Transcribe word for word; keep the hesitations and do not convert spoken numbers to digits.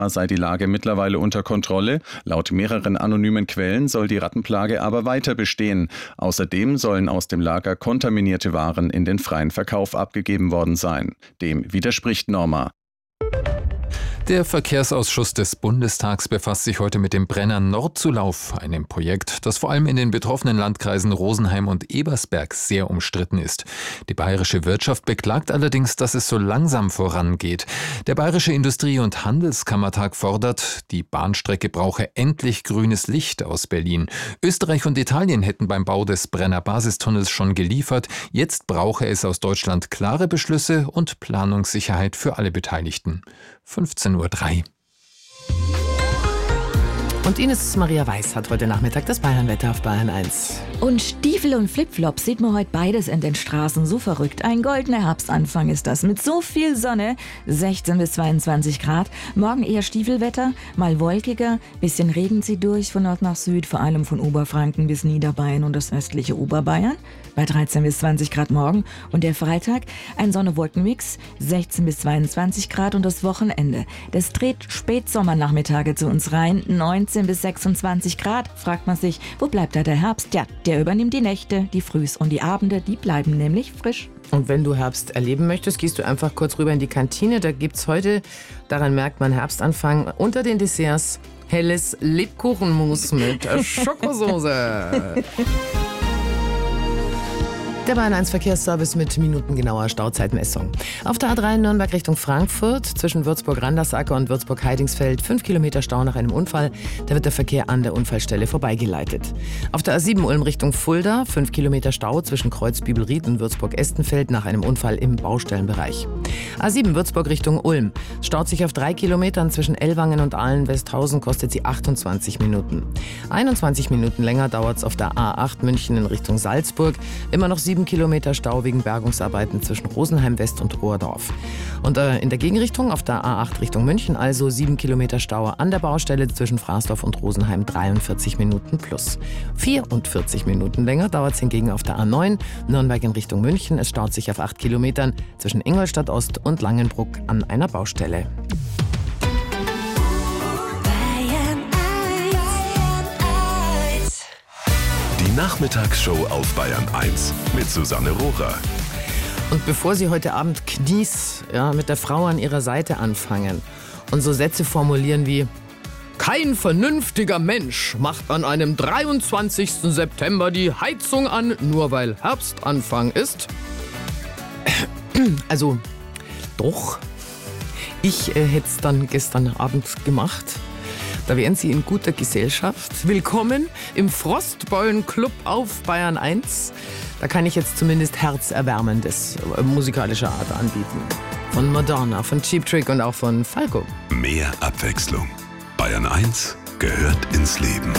sei die Lage mittlerweile unter Kontrolle. Laut mehreren anonymen Quellen soll die Rattenplage aber weiter bestehen. Außerdem sollen aus dem Lager kontaminierte Waren in den freien Verkauf abgegeben worden sein. Dem widerspricht Norma. Der Verkehrsausschuss des Bundestags befasst sich heute mit dem Brenner Nordzulauf, einem Projekt, das vor allem in den betroffenen Landkreisen Rosenheim und Ebersberg sehr umstritten ist. Die bayerische Wirtschaft beklagt allerdings, dass es so langsam vorangeht. Der Bayerische Industrie- und Handelskammertag fordert, die Bahnstrecke brauche endlich grünes Licht aus Berlin. Österreich und Italien hätten beim Bau des Brenner Basistunnels schon geliefert. Jetzt brauche es aus Deutschland klare Beschlüsse und Planungssicherheit für alle Beteiligten. fünfzehn Uhr drei. Und Ines Maria Weiß hat heute Nachmittag das Bayernwetter auf Bayern eins. Und Stiefel und Flipflops sieht man heute beides in den Straßen. So verrückt. Ein goldener Herbstanfang ist das. Mit so viel Sonne. sechzehn bis zweiundzwanzig Grad. Morgen eher Stiefelwetter. Mal wolkiger. Bisschen Regen zieht durch von Nord nach Süd. Vor allem von Oberfranken bis Niederbayern und das östliche Oberbayern. Bei dreizehn bis zwanzig Grad morgen. Und der Freitag ein Sonne-Wolken-Mix. sechzehn bis zweiundzwanzig Grad und das Wochenende. Das dreht Spätsommernachmittage zu uns rein. neunzehn bis sechsundzwanzig Grad. Fragt man sich, wo bleibt da der Herbst? Ja, der übernimmt die Nächte, die Frühs und die Abende, die bleiben nämlich frisch. Und wenn du Herbst erleben möchtest, gehst du einfach kurz rüber in die Kantine. Da gibt's heute, daran merkt man Herbstanfang, unter den Desserts helles Lebkuchenmus mit Schokosoße. Der Bayern eins Verkehrsservice mit minutengenauer Stauzeitmessung. Auf der A drei in Nürnberg Richtung Frankfurt, zwischen Würzburg-Randersacker und Würzburg-Heidingsfeld, fünf Kilometer Stau nach einem Unfall. Da wird der Verkehr an der Unfallstelle vorbeigeleitet. Auf der A sieben Ulm Richtung Fulda, fünf Kilometer Stau zwischen Kreuzbibelried und Würzburg-Estenfeld nach einem Unfall im Baustellenbereich. A sieben Würzburg Richtung Ulm. Staut sich auf drei Kilometern zwischen Ellwangen und Ahlen-Westhausen, kostet sie achtundzwanzig Minuten. einundzwanzig Minuten länger dauert es auf der A acht München in Richtung Salzburg. Immer noch sieben Kilometer Stau wegen Bergungsarbeiten zwischen Rosenheim West und Ohrdorf. Und äh, in der Gegenrichtung auf der A acht Richtung München also sieben Kilometer Stau an der Baustelle zwischen Fraßdorf und Rosenheim, dreiundvierzig Minuten plus. vierundvierzig Minuten länger dauert es hingegen auf der A neun Nürnberg in Richtung München. Es staut sich auf acht Kilometern zwischen Ingolstadt Ost und Langenbruck an einer Baustelle. Die Nachmittagsshow auf Bayern eins mit Susanne Rohrer. Und bevor Sie heute Abend Knies ja, mit der Frau an Ihrer Seite anfangen und so Sätze formulieren wie: Kein vernünftiger Mensch macht an einem dreiundzwanzigsten September die Heizung an, nur weil Herbstanfang ist. Also, doch. Ich äh, hätte es dann gestern Abend gemacht. Da wären Sie in guter Gesellschaft. Willkommen im Frostbeulen-Club auf Bayern eins. Da kann ich jetzt zumindest herzerwärmendes äh, musikalischer Art anbieten. Von Madonna, von Cheap Trick und auch von Falco. Mehr Abwechslung. Bayern eins gehört ins Leben.